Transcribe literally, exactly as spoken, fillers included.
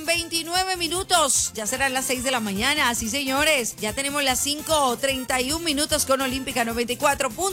con veintinueve minutos. Ya serán las seis de la mañana. Sí, señores. Ya tenemos las cinco treinta y un minutos con Olímpica noventa y cuatro punto